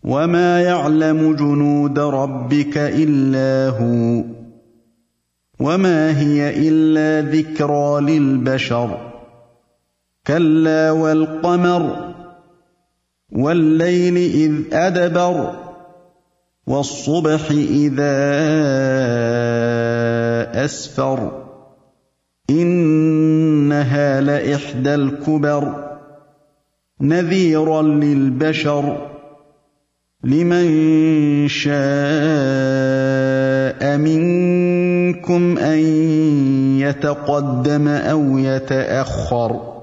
وَمَا يَعْلَمُ جُنُودَ رَبِّكَ إِلَّا هُوَ وَمَا هِيَ إِلَّا ذِكْرَىٰ لِلْبَشَرِ كَلَّا وَالْقَمَرِ وَاللَّيْلِ إِذْ أَدْبَرَ وَالصُّبْحِ إِذَا أَسْفَرَ إِنَّهَا لَإِحْدَى الْكُبَرِ نَذِيرًا لِلْبَشَرِ لِمَن شَاءَ مِنكُمْ أَن يَتَقَدَّمَ أَوْ يَتَأَخَّرَ